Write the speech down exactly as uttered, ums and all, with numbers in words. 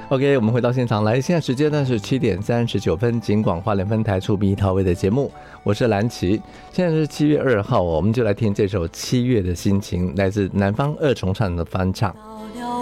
OK， 我们回到现场来，现在时间呢是七点三十九分，警广花莲分台出迷陶威的节目，我是蓝琪。现在是七月二号，我们就来听这首《七月的心情》，来自南方二重唱的翻唱。